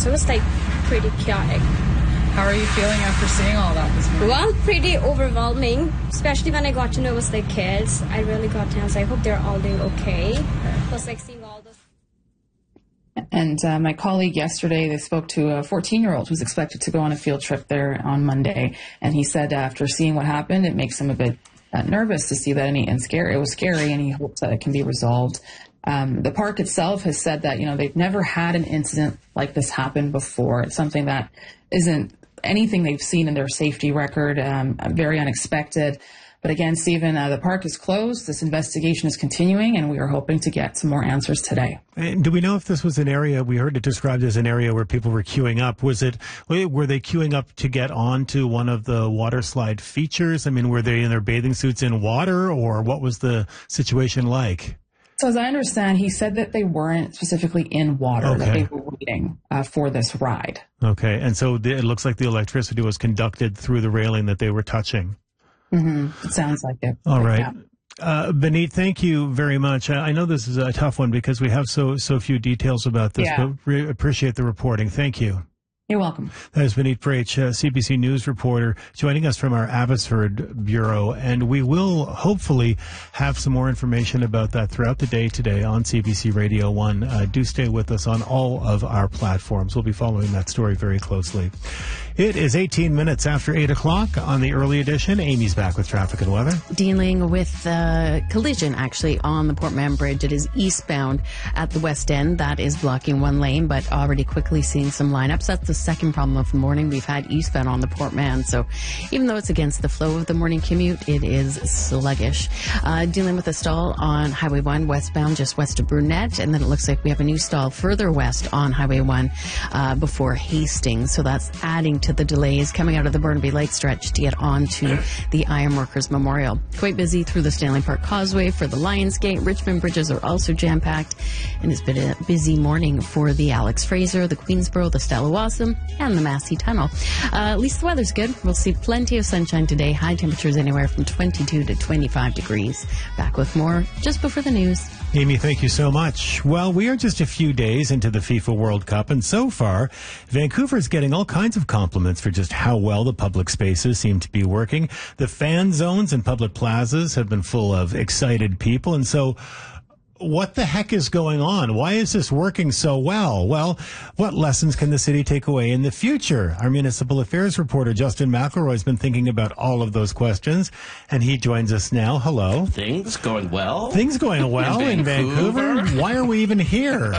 So it was like pretty chaotic. How are you feeling after seeing all that this morning? Well, pretty overwhelming, especially when I got to know it was the kids. I really got tense. I hope they're all doing okay. Plus, like seeing all those. And my colleague yesterday, they spoke to a 14-year-old who's expected to go on a field trip there on Monday. And he said after seeing what happened, it makes him a bit nervous to see that and scary. It was scary, and he hopes that it can be resolved. The park itself has said that, they've never had an incident like this happen before. It's something that isn't anything they've seen in their safety record, very unexpected. But again, Stephen, the park is closed. This investigation is continuing, and we are hoping to get some more answers today. And do we know if this was an area, we heard it described as an area where people were queuing up. Were they queuing up to get onto one of the water slide features? I mean, were they in their bathing suits in water, or what was the situation like? So as I understand, he said that they weren't specifically in water, that they were waiting for this ride. Okay, and so it looks like the electricity was conducted through the railing that they were touching. Mm-hmm. It sounds like it. All right. Yeah. Benit, thank you very much. I know this is a tough one because we have so few details about this, but we appreciate the reporting. Thank you. You're welcome. That is Benit Brach, CBC News reporter, joining us from our Abbotsford Bureau. And we will hopefully have some more information about that throughout the day today on CBC Radio 1. Do stay with us on all of our platforms. We'll be following that story very closely. It is 18 minutes after 8 o'clock on the early edition. Amy's back with traffic and weather. Dealing with a collision, actually, on the Port Mann Bridge. It is eastbound at the west end. That is blocking one lane, but already quickly seeing some lineups. That's the second problem of the morning. We've had eastbound on the Port Mann. So even though it's against the flow of the morning commute, it is sluggish. Dealing with a stall on Highway 1 westbound, just west of Brunette. And then it looks like we have a new stall further west on Highway 1 before Hastings. So that's adding to the delays coming out of the Burnaby Lake stretch to get on to the Ironworkers Memorial. Quite busy through the Stanley Park Causeway for the Lionsgate. Richmond bridges are also jam-packed, and it's been a busy morning for the Alex Fraser, the Queensboro, the Stellawasum, and the Massey Tunnel. At least the weather's good. We'll see plenty of sunshine today. High temperatures anywhere from 22 to 25 degrees. Back with more just before the news. Amy, thank you so much. Well, we are just a few days into the FIFA World Cup, and so far, Vancouver is getting all kinds of compliments for just how well the public spaces seem to be working. The fan zones and public plazas have been full of excited people, and so what the heck is going on? Why is this working so well? Well, what lessons can the city take away in the future? Our municipal affairs reporter, Justin McElroy, has been thinking about all of those questions, and he joins us now. Hello. Things going well? Things going well in Vancouver? Why are we even here?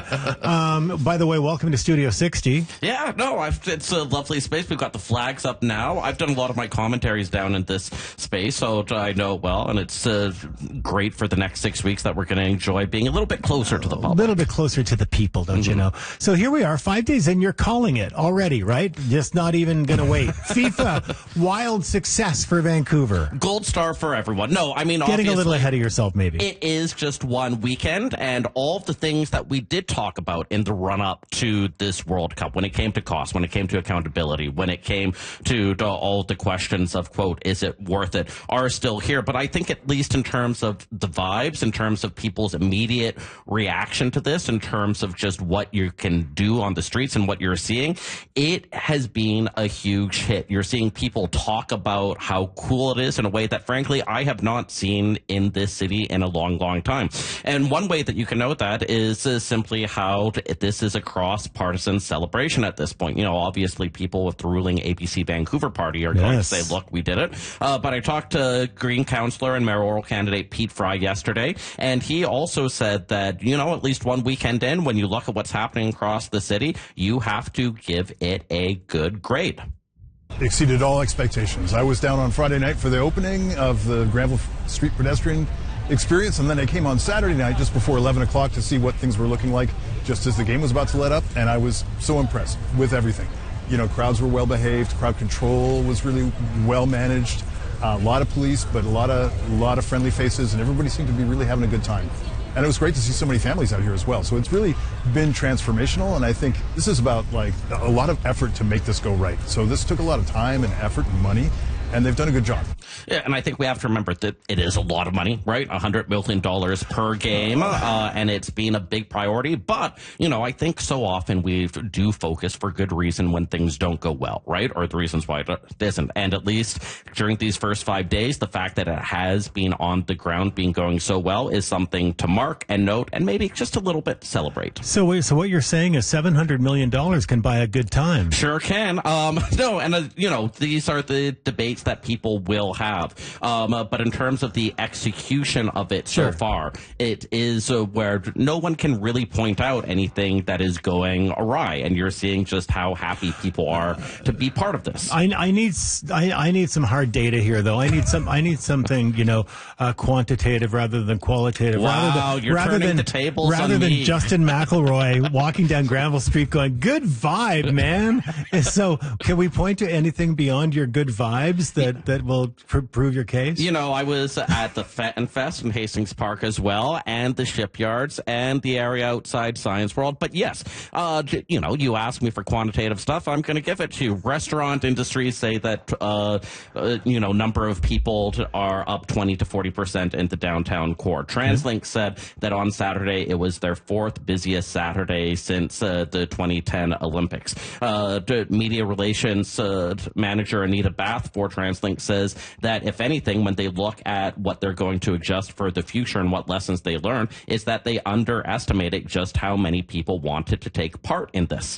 By the way, welcome to Studio 60. Yeah, no, it's a lovely space. We've got the flags up now. I've done a lot of my commentaries down in this space, so I know it well, and it's great for the next 6 weeks that we're going to enjoy being a little bit closer to the public. A little bit closer to the people, don't you know? So here we are, 5 days in, you're calling it already, right? Just not even going to wait. FIFA, wild success for Vancouver. Gold star for everyone. No, I mean, getting a little ahead of yourself, maybe. It is just one weekend, and all of the things that we did talk about in the run-up to this World Cup, when it came to cost, when it came to accountability, when it came to all the questions of, quote, is it worth it, are still here. But I think at least in terms of the vibes, in terms of people's immediate reaction to this, in terms of just what you can do on the streets and what you're seeing, it has been a huge hit. You're seeing people talk about how cool it is in a way that, frankly, I have not seen in this city in a long, long time. And one way that you can know that is simply how this is a cross-partisan celebration at this point. You know, obviously people with the ruling ABC Vancouver party are going to say, look, we did it. But I talked to Green Councillor and mayoral candidate Pete Fry yesterday, and he also said that, you know, at least one weekend in, when you look at what's happening across the city, you have to give it a good grade. Exceeded all expectations. I was down on Friday night for the opening of the Granville Street pedestrian experience, and then I came on Saturday night just before 11 o'clock to see what things were looking like just as the game was about to let up, and I was so impressed with everything. You know, crowds were well behaved, crowd control was really well managed, a lot of police, but a lot of friendly faces, and everybody seemed to be really having a good time. And it was great to see so many families out here as well. So it's really been transformational, and I think this is about like a lot of effort to make this go right. So this took a lot of time and effort and money, and they've done a good job. Yeah, and I think we have to remember that it is a lot of money, right? $100 million per game, and it's been a big priority. But, I think so often we do focus for good reason when things don't go well, right? Or the reasons why it isn't. And at least during these first 5 days, the fact that it has been on the ground, going so well, is something to mark and note and maybe just a little bit celebrate. So what you're saying is $700 million can buy a good time. Sure can. No, and these are the debates that people will have. But in terms of the execution of it so far, it is where no one can really point out anything that is going awry, and you're seeing just how happy people are to be part of this. I need some hard data here, though. I need something quantitative rather than qualitative. Wow, you're turning the tables rather on than me. Justin McElroy walking down Granville Street going, "Good vibe, man." So, can we point to anything beyond your good vibes that will prove your case? I was at the Fenton Fest in Hastings Park as well, and the shipyards and the area outside Science World. But yes, you ask me for quantitative stuff, I'm going to give it to you. Restaurant industries say that, number of people are up 20 to 40% in the downtown core. TransLink said that on Saturday it was their fourth busiest Saturday since the 2010 Olympics. Media relations manager Anita Bath for TransLink says that if anything, when they look at what they're going to adjust for the future and what lessons they learn, is that they underestimated just how many people wanted to take part in this.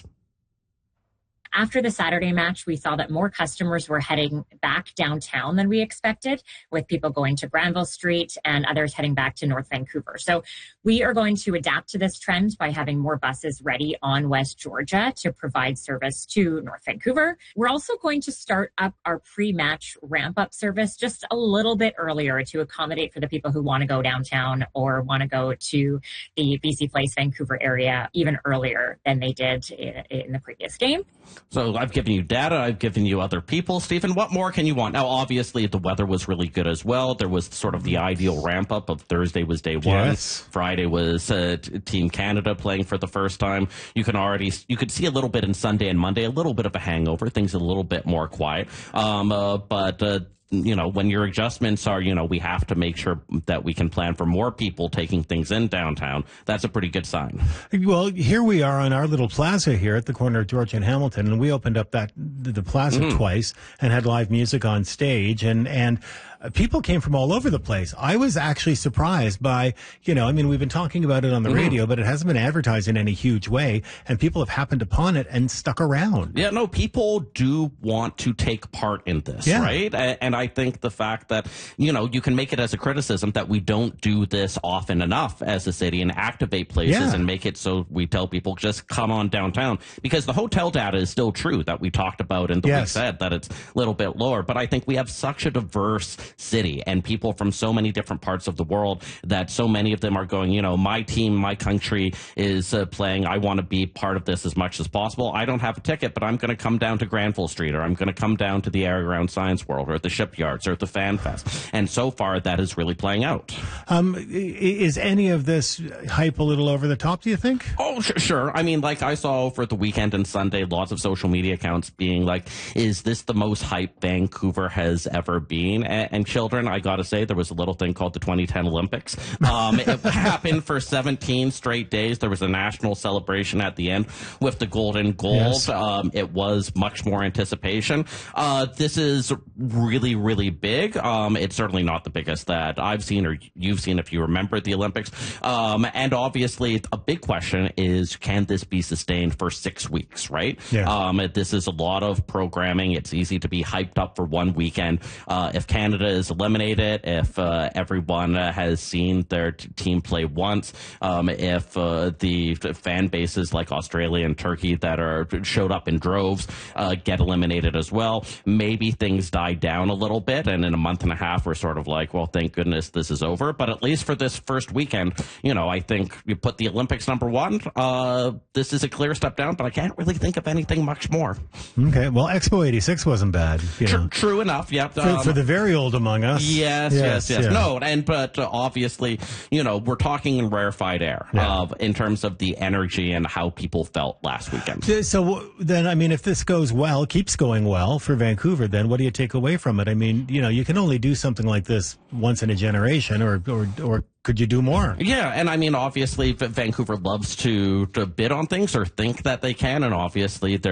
After the Saturday match, we saw that more customers were heading back downtown than we expected, with people going to Granville Street and others heading back to North Vancouver. So we are going to adapt to this trend by having more buses ready on West Georgia to provide service to North Vancouver. We're also going to start up our pre-match ramp-up service just a little bit earlier to accommodate for the people who want to go downtown or want to go to the BC Place, Vancouver area even earlier than they did in the previous game. So I've given you data, I've given you other people. Stephen, what more can you want? Now, obviously, the weather was really good as well. There was sort of the ideal ramp-up of Thursday was day one. Yes. Friday was Team Canada playing for the first time. You could see a little bit in Sunday and Monday, a little bit of a hangover, things a little bit more quiet. But when your adjustments are, we have to make sure that we can plan for more people taking things in downtown. That's a pretty good sign. Well, here we are on our little plaza here at the corner of Georgia and Hamilton, and we opened up the plaza twice and had live music on stage, and people came from all over the place. I was actually surprised by, we've been talking about it on the radio, but it hasn't been advertised in any huge way, and people have happened upon it and stuck around. Yeah, no, people do want to take part in this, right? And I think the fact that, you can make it as a criticism that we don't do this often enough as a city and activate places and make it so we tell people just come on downtown, because the hotel data is still true that we talked about in the week said that it's a little bit lower. But I think we have such a diverse city and people from so many different parts of the world that so many of them are going, my team, my country is playing. I want to be part of this as much as possible. I don't have a ticket, but I'm going to come down to Granville Street, or I'm going to come down to the area around Science World or the shipyards or the Fan Fest. And so far that is really playing out. Is any of this hype a little over the top, do you think? Oh, sure. I mean, like I saw over the weekend and Sunday, lots of social media accounts being like, is this the most hype Vancouver has ever been? And children, I got to say, there was a little thing called the 2010 Olympics. It happened for 17 straight days. There was a national celebration at the end with the golden gold. Yes. It was much more anticipation. This is really, really big. It's certainly not the biggest that I've seen or you've seen if you remember the Olympics. And obviously, a big question is, can this be sustained for 6 weeks, right? Yeah. This is a lot of programming. It's easy to be hyped up for one weekend. If Canada is eliminated, if everyone has seen their team play once, if the fan bases like Australia and Turkey that showed up in droves get eliminated as well, maybe things die down a little bit, and in a month and a half we're sort of like, well, thank goodness this is over. But at least for this first weekend, I think you put the Olympics number one. This is a clear step down, but I can't really think of anything much more. Okay, well, Expo 86 wasn't bad. True enough, yeah. For the very old old among us. Yes. No, but obviously, we're talking in rarefied air in terms of the energy and how people felt last weekend. So then, I mean, if this keeps going well for Vancouver, then what do you take away from it? I mean, you can only do something like this once in a generation, or could you do more? Yeah, and I mean, obviously, Vancouver loves to bid on things or think that they can, and obviously,